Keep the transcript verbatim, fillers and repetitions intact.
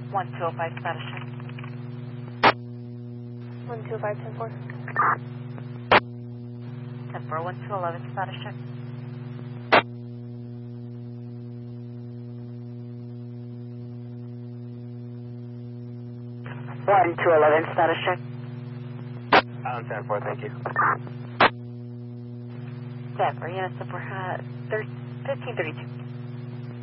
one two oh five, status check. one two five, ten four. ten four, one two eleven, status check. one two eleven, status check. Island ten four, thank you. Denver, units up for uh, fifteen thirty-two.